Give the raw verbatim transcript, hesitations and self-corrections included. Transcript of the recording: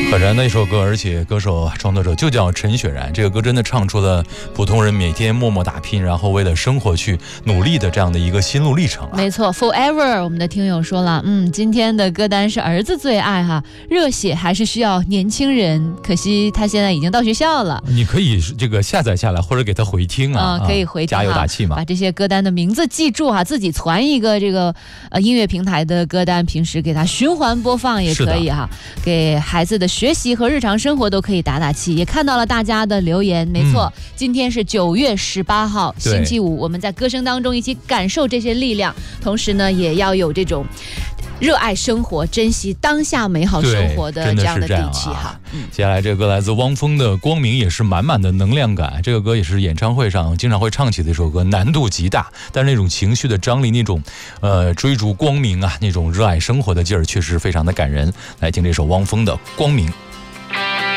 很燃的一首歌，而且歌手创作者就叫陈雪然。这个歌真的唱出了普通人每天默默打拼，然后为了生活去努力的这样的一个心路历程、啊、 没错 Forever 我们的听友说了，嗯，今天的歌单是儿子最爱哈，热血还是需要年轻人，可惜他现在已经到学校了。 你可以这个下载下来或者给他回听啊、 呃、可以回听、啊、 加油打气嘛， 把这些歌单的名字记住哈，自己传一个这个呃音乐平台的歌单，平时给他循环播放也可以哈，给孩子的学习和日常生活都可以打打气。也看到了大家的留言，没错、嗯、今天是九月十八号星期五，我们在歌声当中一起感受这些力量，同时呢也要有这种热爱生活珍惜当下美好生活的这样的底气哈、 嗯、接下来这个歌来自汪峰的光明，也是满满的能量感。这个歌也是演唱会上经常会唱起的一首歌，难度极大，但是那种情绪的张力，那种呃追逐光明啊，那种热爱生活的劲儿确实非常的感人。来听这首汪峰的光明。